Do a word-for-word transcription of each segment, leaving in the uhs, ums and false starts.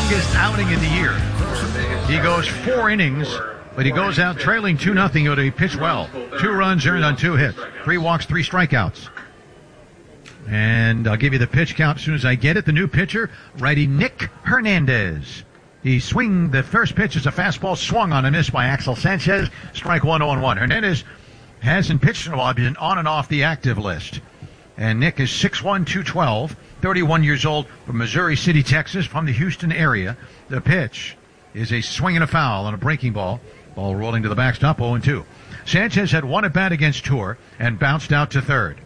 longest outing of the year. He goes four innings, but he goes out trailing two nothing. He pitched well. Two runs earned on two hits. Three walks, three strikeouts. And I'll give you the pitch count as soon as I get it. The new pitcher, righty Nick Hernandez. He swing, the first pitch is a fastball swung on and missed by Axel Sanchez. Strike one, oh and one. Hernandez hasn't pitched in a while, been on and off the active list. And Nick is six one, two twelve, thirty-one years old, from Missouri City, Texas, from the Houston area. The pitch is a swing and a foul on a breaking ball. Ball rolling to the backstop, oh and two. Sanchez had one at bat against Tour and bounced out to third.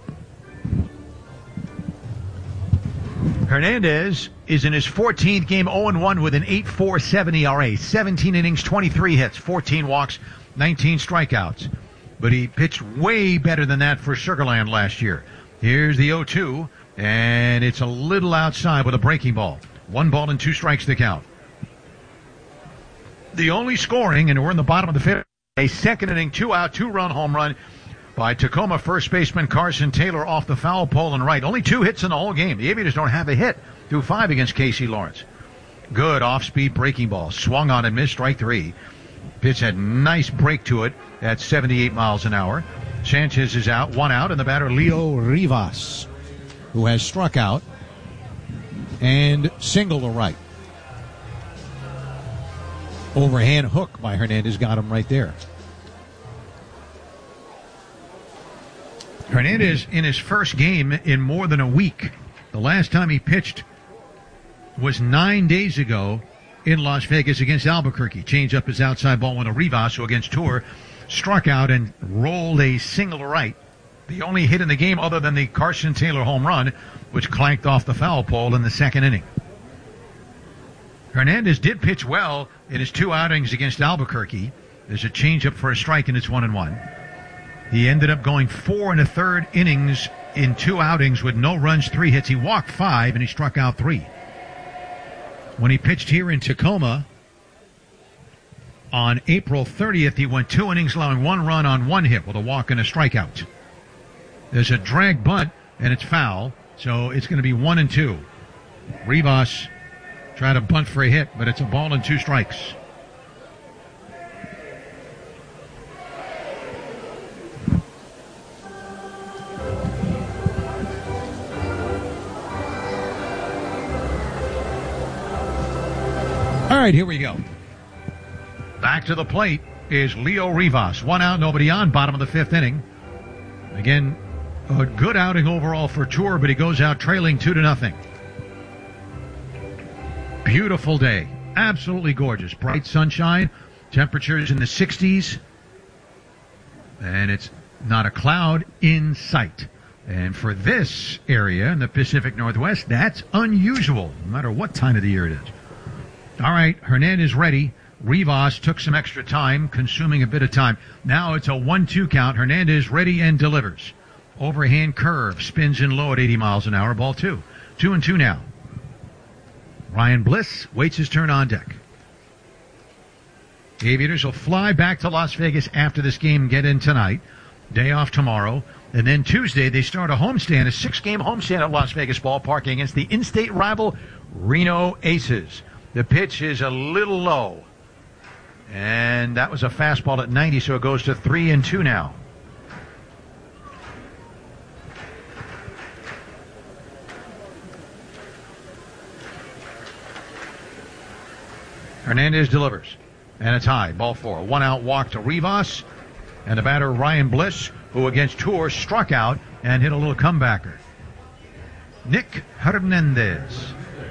Hernandez is in his fourteenth game, oh and one with an eight point four seven E R A. seventeen innings, twenty-three hits, fourteen walks, nineteen strikeouts. But he pitched way better than that for Sugarland last year. Here's the oh two, and it's a little outside with a breaking ball. One ball and two strikes to count. The only scoring, and we're in the bottom of the fifth, a second inning, two-out, two-run home run by Tacoma first baseman Carson Taylor off the foul pole and right. Only two hits in the whole game. The Aviators don't have a hit through five against Casey Lawrence. Good off-speed breaking ball. Swung on and missed, strike three. Pitch had nice break to it at seventy-eight miles an hour. Sanchez is out, one out, and the batter Leo Rivas, who has struck out and singled to right. Overhand hook by Hernandez got him right there. Hernandez in his first game in more than a week. The last time he pitched was nine days ago in Las Vegas against Albuquerque. Changed up his outside ball when a Rivas, who against Tour, struck out and rolled a single to right. The only hit in the game other than the Carson Taylor home run, which clanked off the foul pole in the second inning. Hernandez did pitch well in his two outings against Albuquerque. There's a changeup for a strike, and it's one and one. He ended up going four and a third innings in two outings with no runs, three hits. He walked five, and he struck out three. When he pitched here in Tacoma on April thirtieth, he went two innings, allowing one run on one hit with a walk and a strikeout. There's a drag bunt, and it's foul, so it's going to be one and two. Rivas tried to bunt for a hit, but it's a ball and two strikes. All right, here we go. Back to the plate is Leo Rivas. One out, nobody on, bottom of the fifth inning. Again, a good outing overall for Tour, but he goes out trailing two to nothing. Beautiful day. Absolutely gorgeous. Bright sunshine. Temperatures in the sixties. And it's not a cloud in sight. And for this area in the Pacific Northwest, that's unusual, no matter what time of the year it is. All right, Hernandez ready. Rivas took some extra time, consuming a bit of time. Now it's a one two count. Hernandez ready and delivers. Overhand curve, spins in low at eighty miles an hour. Ball two. Two and two now. Ryan Bliss waits his turn on deck. The Aviators will fly back to Las Vegas after this game, get in tonight. Day off tomorrow. And then Tuesday, they start a homestand, a six-game homestand at Las Vegas Ballpark against the in-state rival Reno Aces. The pitch is a little low. And that was a fastball at ninety, so it goes to three and two now. Hernandez delivers. And it's high. Ball four. One out walk to Rivas. And the batter Ryan Bliss, who against Tour struck out and hit a little comebacker. Nick Hernandez.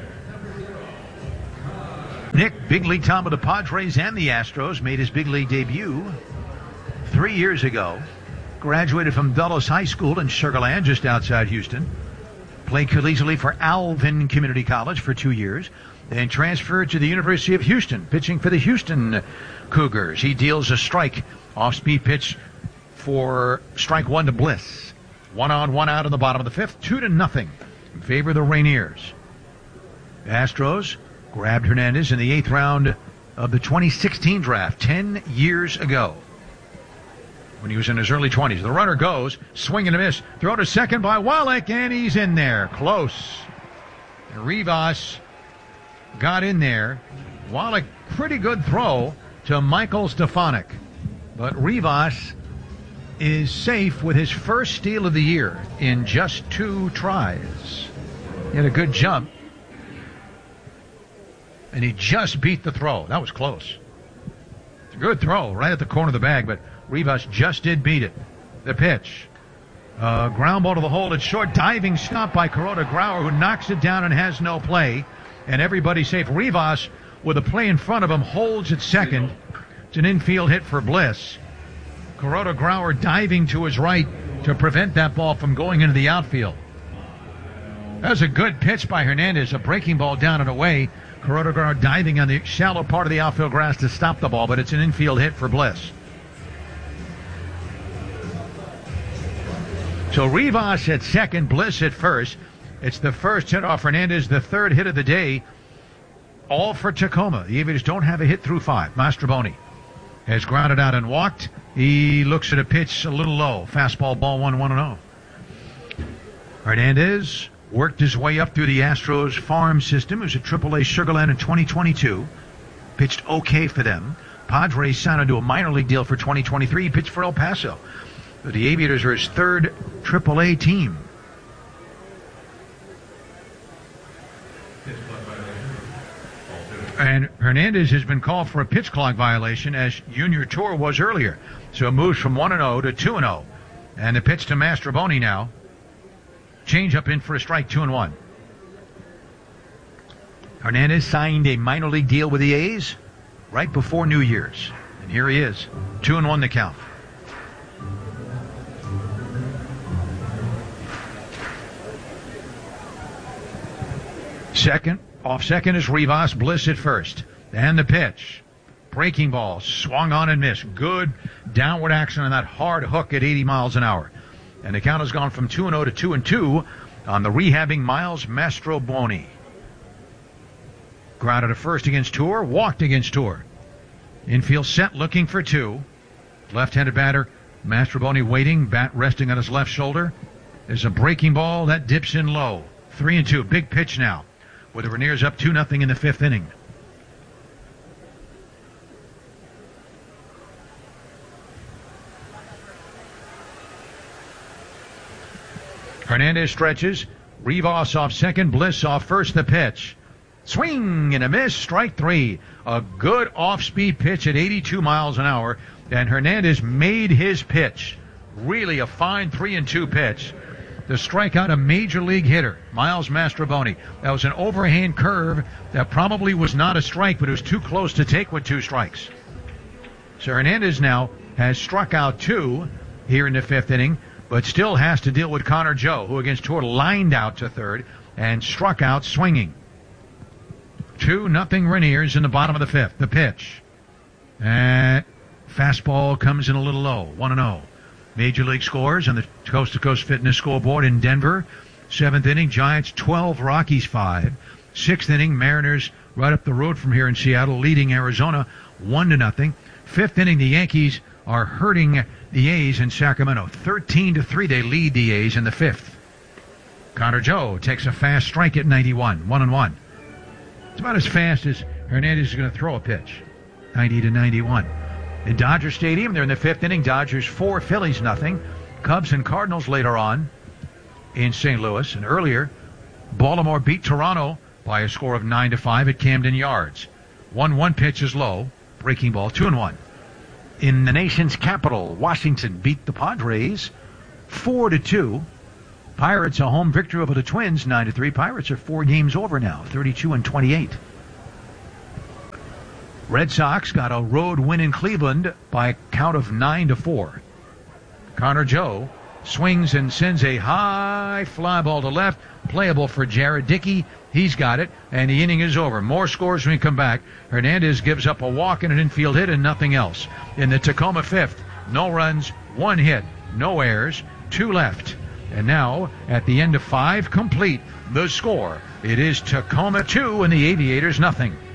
Nick, big league time with the Padres and the Astros, made his big league debut three years ago. Graduated from Dulles High School in Sugar Land, just outside Houston. Played collegiately for Alvin Community College for two years. Then transferred to the University of Houston, pitching for the Houston Cougars. He deals a strike, off-speed pitch for strike one to Bliss. One on, one out in the bottom of the fifth, two to nothing in favor of the Rainiers. The Astros grabbed Hernandez in the eighth round of the twenty sixteen draft, ten years ago, when he was in his early twenties. The runner goes, swing and a miss, throw to second by Wallach, and he's in there, close. And Rivas got in there. Wallach, pretty good throw to Michael Stefanik. But Rivas is safe with his first steal of the year in just two tries. He had a good jump. And he just beat the throw. That was close. It's a good throw right at the corner of the bag, but Rivas just did beat it. The pitch. Uh, ground ball to the hole. It's short. Diving stop by Kuroda Grauer, who knocks it down and has no play. And everybody's safe. Rivas, with a play in front of him, holds at second. It's an infield hit for Bliss. Kuroda Grauer diving to his right to prevent that ball from going into the outfield. That was a good pitch by Hernandez. A breaking ball down and away. Kuroda Grauer diving on the shallow part of the outfield grass to stop the ball, but it's an infield hit for Bliss. So Rivas at second, Bliss at first. It's the first hit off Hernandez, the third hit of the day, all for Tacoma. The Aviators don't have a hit through five. Mastrobuoni has grounded out and walked. He looks at a pitch a little low. Fastball, ball one, one and oh. Hernandez worked his way up through the Astros farm system. He was at triple A Sugar Land in twenty twenty-two. Pitched okay for them. Padres signed into a minor league deal for twenty twenty-three. He pitched for El Paso. But the Aviators are his third triple A team. And Hernandez has been called for a pitch clock violation, as Junior Tour was earlier. So it moves from one and oh to two and oh. And the pitch to Mastrobuoni now. Change up in for a strike, two and one. Hernandez signed a minor league deal with the A's right before New Year's. And here he is. Two and one to count. Second, off second is Rivas. Bliss at first. And the pitch. Breaking ball. Swung on and missed. Good downward action on that hard hook at eighty miles an hour. And the count has gone from two and oh to two and two on the rehabbing Miles Mastrobuoni. Grounded at first against Tour. Walked against Tour. Infield set, looking for two. Left-handed batter, Mastrobuoni waiting. Bat resting on his left shoulder. There's a breaking ball. That dips in low. Three and two. Big pitch now, with the Rainiers up two nothing in the fifth inning. Hernandez stretches. Rivas off second. Bliss off first. The pitch. Swing and a miss. Strike three. A good off-speed pitch at eighty-two miles an hour. And Hernandez made his pitch. Really a fine three and two pitch. To strike out a major league hitter, Miles Mastrobuoni. That was an overhand curve that probably was not a strike, but it was too close to take with two strikes. So Hernandez now has struck out two here in the fifth inning, but still has to deal with Connor Joe, who against Tour lined out to third and struck out swinging. Two nothing Rainiers in the bottom of the fifth. The pitch. And fastball comes in a little low. one and oh. Major league scores on the Coast to Coast Fitness scoreboard in Denver. Seventh inning, Giants twelve, Rockies five. Sixth inning, Mariners right up the road from here in Seattle, leading Arizona one to nothing. Fifth inning, the Yankees are hurting the A's in Sacramento. thirteen to three, they lead the A's in the fifth. Connor Joe takes a fast strike at ninety-one, one and one. It's about as fast as Hernandez is going to throw a pitch. ninety to ninety-one. In Dodger Stadium, they're in the fifth inning. Dodgers four, Phillies nothing. Cubs and Cardinals later on in Saint Louis. And earlier, Baltimore beat Toronto by a score of nine to five at Camden Yards. one one pitch is low. Breaking ball, two and one. In the nation's capital, Washington beat the Padres four to two. Pirates a home victory over the Twins, nine to three. Pirates are four games over now, thirty-two and twenty-eight. Red Sox got a road win in Cleveland by a count of nine to four. Connor Joe swings and sends a high fly ball to left, playable for Jared Dickey. He's got it, and the inning is over. More scores when we come back. Hernandez gives up a walk and an infield hit and nothing else. In the Tacoma fifth, no runs, one hit, no errors, two left. And now, at the end of five, complete the score. It is Tacoma two and the Aviators nothing.